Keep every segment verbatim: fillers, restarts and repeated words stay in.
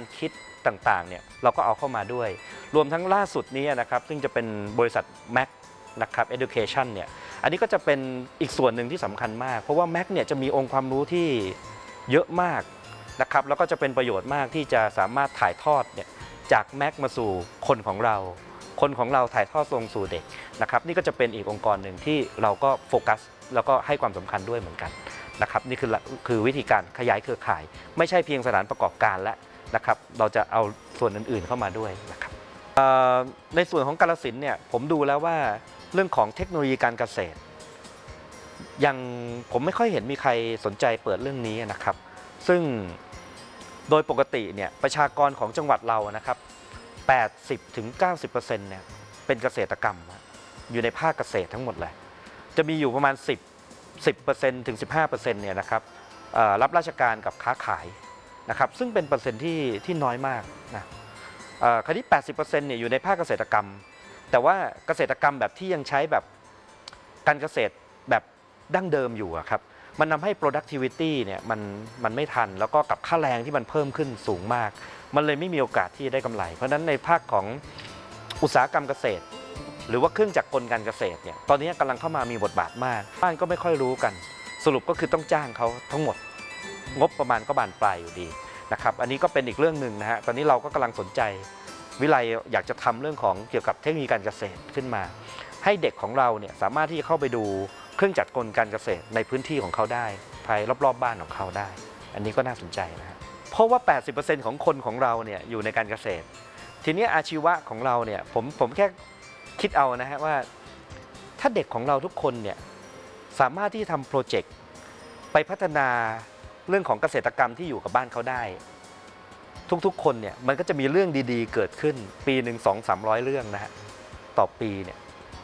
คิดต่างๆเนี่ยเราก็เอาเข้ามาด้วยรวมทั้งล่าสุดนี้นะครับซึ่งจะเป็นบริษัท แม็ก นะครับ Education เนี่ยอันนี้ก็จะเป็นอีกส่วนหนึ่งที่สำคัญมากเพราะว่า แม็ก เนี่ยจะมีองค์ความรู้ที่เยอะมากนะครับแล้วก็จะเป็นประโยชน์มากที่จะสามารถถ่ายทอดเนี่ยจาก แม็ก มาสู่คนของเราคนของเราถ่ายทอดลงสู่เด็กนะครับนี่ก็จะเป็นอีกองค์กรหนึ่งที่เราก็โฟกัสแล้วก็ให้ความสำคัญด้วยเหมือนกันนะครับนี่คือคือวิธีการขยายเครือข่ายไม่ใช่เพียงสถานประกอบการและนะครับเราจะเอาส่วนอื่นๆเข้ามาด้วยนะครับในส่วนของกาฬสินธุ์เนี่ยผมดูแล้วว่าเรื่องของเทคโนโลยีการเกษตรยังผมไม่ค่อยเห็นมีใครสนใจเปิดเรื่องนี้นะครับซึ่งโดยปกติเนี่ยประชากรของจังหวัดเรานะครับ แปดสิบถึงเก้าสิบเปอร์เซ็นต์ เนี่ยเป็นเกษตรกรรมอยู่ในภาคเกษตรทั้งหมดเลยจะมีอยู่ประมาณ10 10% ถึง สิบห้าเปอร์เซ็นต์ เนี่ยนะครับรับราชการกับค้าขายนะครับซึ่งเป็นเปอร์เซ็นต์ที่ที่น้อยมากนะคราวนี้ แปดสิบเปอร์เซ็นต์ เนี่ยอยู่ในภาคเกษตรกรรมแต่ว่าเกษตรกรรมแบบที่ยังใช้แบบการเกษตรแบบดั้งเดิมอยู่ครับมันทำให้ productivity เนี่ยมันมันไม่ทันแล้วก็กับค่าแรงที่มันเพิ่มขึ้นสูงมากมันเลยไม่มีโอกาสที่ได้กำไรเพราะฉะนั้นในภาคของอุตสาหกรรมเกษตรหรือว่าเครื่องจักรกลการเกษตรเนี่ยตอนนี้กำลังเข้ามามีบทบาทมากบ้านก็ไม่ค่อยรู้กันสรุปก็คือต้องจ้างเขาทั้งหมดงบประมาณก็บานปลายอยู่ดีนะครับอันนี้ก็เป็นอีกเรื่องหนึ่งนะฮะตอนนี้เราก็กำลังสนใจวิไลอยากจะทำเรื่องของเกี่ยวกับเทคโนโลยีการเกษตรขึ้นมาให้เด็กของเราเนี่ยสามารถที่จะเข้าไปดูเครื่องจักรกลการเกษตรในพื้นที่ของเขาได้ภายรอบๆบ้านของเขาได้อันนี้ก็น่าสนใจนะฮะเพราะว่า แปดสิบเปอร์เซ็นต์ ของคนของเราเนี่ยอยู่ในการเกษตรทีนี้อาชีวะของเราเนี่ยผมผมแค่คิดเอานะฮะว่าถ้าเด็กของเราทุกคนเนี่ยสามารถที่จะทำโปรเจกต์ไปพัฒนาเรื่องของเกษตรกรรมที่อยู่กับบ้านเขาได้ทุกๆคนเนี่ยมันก็จะมีเรื่องดีๆเกิดขึ้นปีหนึ่งสองสามร้อยเรื่องนะฮะต่อปีเนี่ย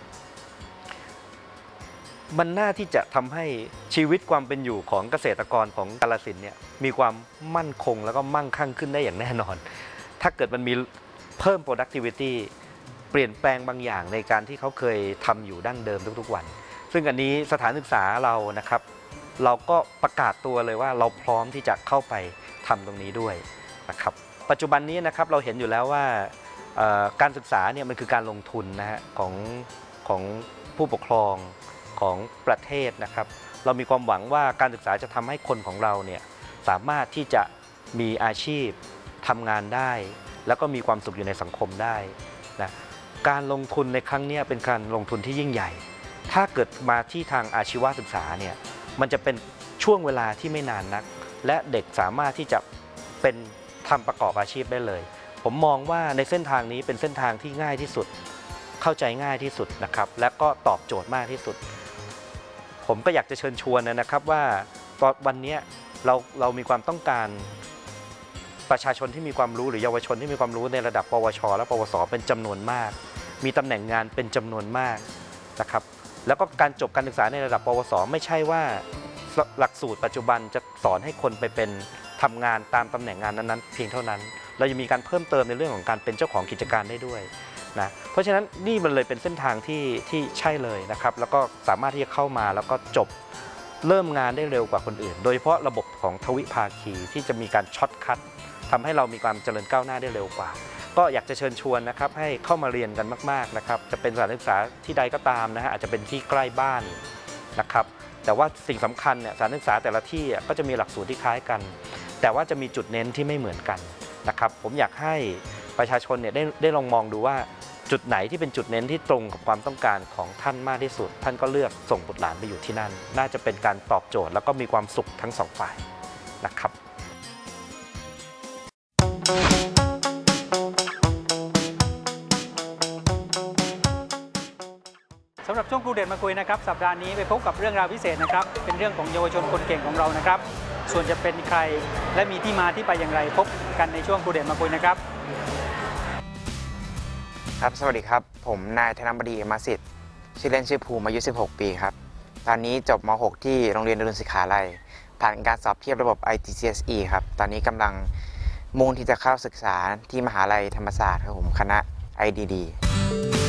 มันน่าที่จะทำให้ชีวิตความเป็นอยู่ของเกษตรกรของกาฬสินธุ์เนี่ยมีความมั่นคงแล้วก็มั่งคั่งขึ้นได้อย่างแน่นอนถ้าเกิดมันมีเพิ่ม productivity เปลี่ยนแปลงบางอย่างในการที่เขาเคยทำอยู่ดั้งเดิมทุกๆวันซึ่งอันนี้สถานศึกษาเรานะครับเราก็ประกาศตัวเลยว่าเราพร้อมที่จะเข้าไปทำตรงนี้ด้วยนะครับปัจจุบันนี้นะครับเราเห็นอยู่แล้วว่าการศึกษาเนี่ยมันคือการลงทุนนะฮะของของผู้ปกครองของประเทศนะครับเรามีความหวังว่าการศึกษาจะทำให้คนของเราเนี่ยสามารถที่จะมีอาชีพทำงานได้แล้วก็มีความสุขอยู่ในสังคมได้นะการลงทุนในครั้งนี้เป็นการลงทุนที่ยิ่งใหญ่ถ้าเกิดมาที่ทางอาชีวศึกษาเนี่ยมันจะเป็นช่วงเวลาที่ไม่นานนักและเด็กสามารถที่จะเป็นทำประกอบอาชีพได้เลยผมมองว่าในเส้นทางนี้เป็นเส้นทางที่ง่ายที่สุดเข้าใจง่ายที่สุดนะครับและก็ตอบโจทย์มากที่สุดผมก็อยากจะเชิญชวนนะครับว่าตอนวันนี้เราเรามีความต้องการประชาชนที่มีความรู้หรือเยาวชนที่มีความรู้ในระดับปวชและปวสเป็นจำนวนมากมีตำแหน่งงานเป็นจำนวนมากนะครับแล้วก็การจบการศึกษาในระดับปวสไม่ใช่ว่าหลักสูตรปัจจุบันจะสอนให้คนไปเป็นทำงานตามตำแหน่งงานนั้นๆเพียงเท่านั้นเรายังมีการเพิ่มเติมในเรื่องของการเป็นเจ้าของกิจการได้ด้วยนะเพราะฉะนั้นนี่มันเลยเป็นเส้นทางที่ที่ใช่เลยนะครับแล้วก็สามารถที่จะเข้ามาแล้วก็จบเริ่มงานได้เร็วกว่าคนอื่นโดยเฉพาะระบบของทวิภาคีที่จะมีการช็อตคัททำให้เรามีความเจริญก้าวหน้าได้เร็วกว่าก็อยากจะเชิญชวนนะครับให้เข้ามาเรียนกันมากๆนะครับจะเป็นสถานศึกษาที่ใดก็ตามนะฮะอาจจะเป็นที่ใกล้บ้านนะครับแต่ว่าสิ่งสำคัญเนี่ยสถานศึกษาแต่ละที่ก็จะมีหลักสูตรที่คล้ายกันแต่ว่าจะมีจุดเน้นที่ไม่เหมือนกันนะครับผมอยากให้ประชาชนเนี่ยได้ได้ลองมองดูว่าจุดไหนที่เป็นจุดเน้นที่ตรงกับความต้องการของท่านมากที่สุดท่านก็เลือกส่งบุตรหลานไปอยู่ที่นั่นน่าจะเป็นการตอบโจทย์แล้วก็มีความสุขทั้งสองฝ่ายนะครับสำหรับช่วงครูเด่นมาคุยนะครับสัปดาห์นี้ไปพบกับเรื่องราวพิเศษนะครับเป็นเรื่องของเยาวชนคนเก่งของเรานะครับส่วนจะเป็นใครและมีที่มาที่ไปอย่างไรพบกันในช่วงครูเด่นมาคุยนะครับครับสวัสดีครับผมนายธนบดีมาสิทธิ์ชื่อเล่นชื่อภูมิอายุสิบหกปีครับตอนนี้จบม หก ที่โรงเรียนดรุณศิขาลัยผ่านการสอบเทียบระบบ ไอ ที ซี เอส อี ครับตอนนี้กำลังมุ่งที่จะเข้าศึกษาที่มหาลัยธรรมศาสตร์ครับผมคณะ ไอ ดี ดี